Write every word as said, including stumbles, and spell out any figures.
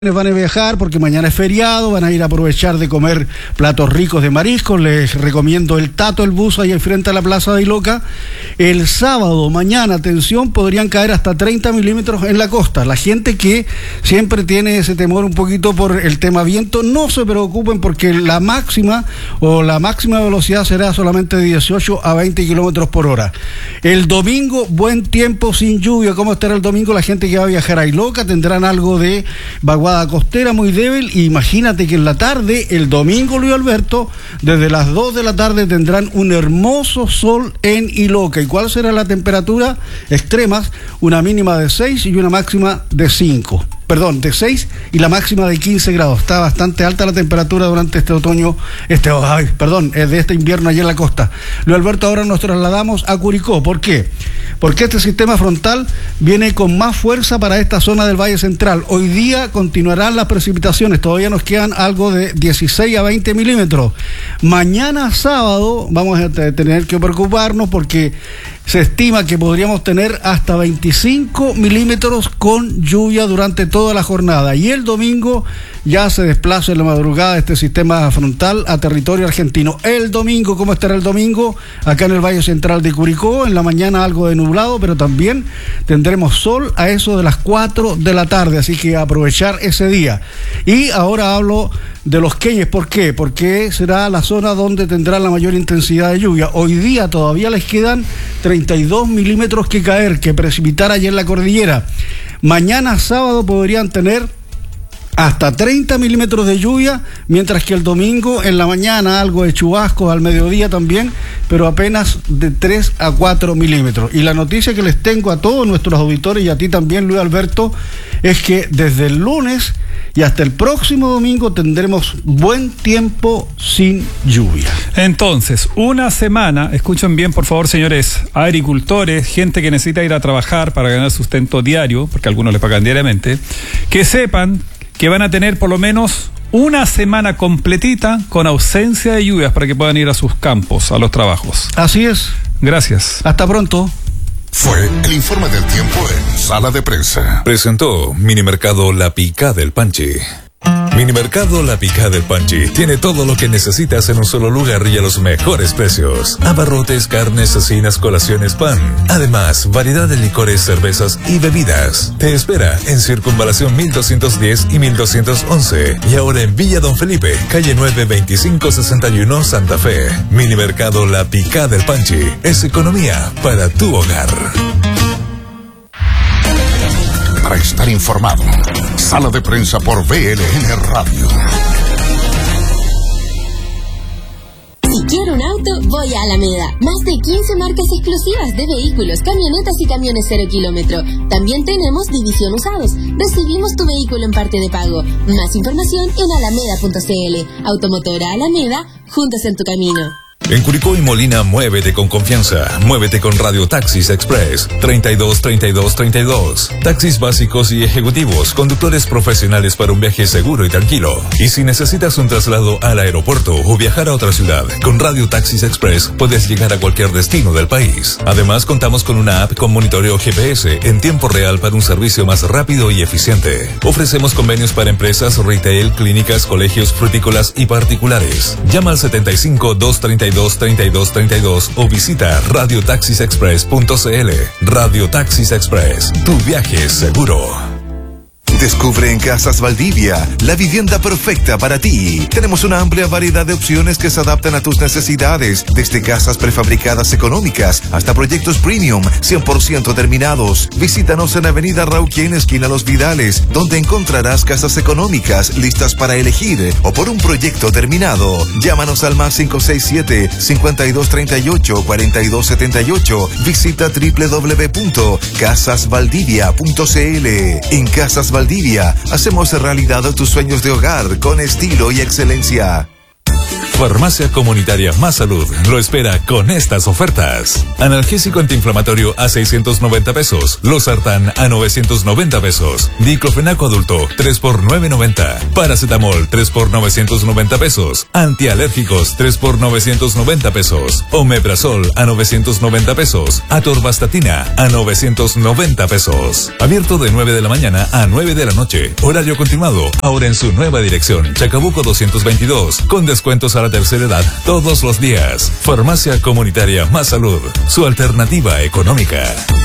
Van a viajar porque mañana es feriado, van a ir a aprovechar de comer platos ricos de mariscos. Les recomiendo el Tato, el bus ahí frente a la Plaza de Iloca. El sábado, mañana, atención, podrían caer hasta treinta milímetros en la costa. La gente que siempre tiene ese temor un poquito por el tema viento, no se preocupen porque la máxima o la máxima velocidad será solamente de dieciocho a veinte kilómetros por hora. El domingo, buen tiempo sin lluvia. ¿Cómo estará el domingo? La gente que va a viajar a Iloca tendrán algo de vaguada costera muy débil. Imagínate que en la tarde, el domingo, Luis Alberto, desde las dos de la tarde tendrán un hermoso sol en Iloca. ¿Y cuál será la temperatura? Extremas, una mínima de seis y una máxima de cinco. Perdón, de seis y la máxima de quince grados. Está bastante alta la temperatura durante este otoño, este, ay, perdón, de este invierno allá en la costa. Luis Alberto, ahora nos trasladamos a Curicó. ¿Por qué? Porque este sistema frontal viene con más fuerza para esta zona del Valle Central. Hoy día continuarán las precipitaciones, todavía nos quedan algo de dieciséis a veinte milímetros. Mañana sábado vamos a tener que preocuparnos porque se estima que podríamos tener hasta veinticinco milímetros con lluvia durante toda la jornada. Y el domingo ya se desplaza en la madrugada este sistema frontal a territorio argentino. El domingo, ¿cómo estará el domingo? Acá en el Valle Central de Curicó, en la mañana algo de nublado, pero también tendremos sol a eso de las cuatro de la tarde, así que aprovechar ese día. Y ahora hablo de los Queñes. ¿Por qué? Porque será la zona donde tendrá la mayor intensidad de lluvia. Hoy día todavía les quedan treinta y dos milímetros que caer, que precipitar allí en la cordillera. Mañana sábado podrían tener hasta treinta milímetros de lluvia, mientras que el domingo en la mañana algo de chubascos, al mediodía también, pero apenas de tres a cuatro milímetros. Y la noticia que les tengo a todos nuestros auditores y a ti también, Luis Alberto, es que desde el lunes y hasta el próximo domingo tendremos buen tiempo sin lluvia. Entonces, una semana, escuchen bien por favor señores, agricultores, gente que necesita ir a trabajar para ganar sustento diario, porque algunos les pagan diariamente, que sepan que van a tener por lo menos una semana completita con ausencia de lluvias para que puedan ir a sus campos, a los trabajos. Así es. Gracias. Hasta pronto. Fue el informe del tiempo en Sala de Prensa. Presentó Minimercado La Picá del Panchi. Minimercado La Picá del Panchi tiene todo lo que necesitas en un solo lugar y a los mejores precios. Abarrotes, carnes, cecinas, colaciones, pan. Además, variedad de licores, cervezas y bebidas. Te espera en Circunvalación mil doscientos diez y mil doscientos once. Y ahora en Villa Don Felipe, calle nueve, veinticinco sesenta y uno, Santa Fe. Minimercado La Picá del Panchi es economía para tu hogar. Para estar informado, Sala de Prensa por V L N Radio. Si quiero un auto, voy a Alameda. Más de quince marcas exclusivas de vehículos, camionetas y camiones cero kilómetro. También tenemos división usados. Recibimos tu vehículo en parte de pago. Más información en alameda punto c l. Automotora Alameda, juntos en tu camino. En Curicó y Molina, muévete con confianza. Muévete con Radio Taxis Express. treinta y dos, treinta y dos, treinta y dos. Taxis básicos y ejecutivos. Conductores profesionales para un viaje seguro y tranquilo. Y si necesitas un traslado al aeropuerto o viajar a otra ciudad, con Radio Taxis Express puedes llegar a cualquier destino del país. Además, contamos con una app con monitoreo G P S en tiempo real para un servicio más rápido y eficiente. Ofrecemos convenios para empresas, retail, clínicas, colegios, frutícolas y particulares. Llama al setenta y cinco, doscientos treinta y dos, treinta y dos, treinta y dos o visita radio taxis express punto c l. Radio Taxis Express, tu viaje es seguro. Descubre en Casas Valdivia la vivienda perfecta para ti. Tenemos una amplia variedad de opciones que se adaptan a tus necesidades, desde casas prefabricadas económicas hasta proyectos premium cien por ciento terminados. Visítanos en Avenida Rauquén, esquina Los Vidales, donde encontrarás casas económicas listas para elegir o por un proyecto terminado. Llámanos al más cinco seis siete, cinco dos tres ocho, cuatro dos siete ocho. Visita doble u doble u doble u punto casas valdivia punto c l. En Casas Valdivia hacemos realidad tus sueños de hogar con estilo y excelencia. Farmacia Comunitaria Más Salud lo espera con estas ofertas. Analgésico antiinflamatorio a seiscientos noventa pesos. Losartán a novecientos noventa pesos. Diclofenaco adulto tres por novecientos noventa. Paracetamol tres por novecientos noventa pesos. Antialérgicos tres por novecientos noventa pesos. Omeprazol a novecientos noventa pesos. Atorvastatina a novecientos noventa pesos. Abierto de nueve de la mañana a nueve de la noche. Horario continuado. Ahora en su nueva dirección. Chacabuco doscientos veintidós. Con descuentos a la tercera edad todos los días. Farmacia Comunitaria Más Salud. Su alternativa económica.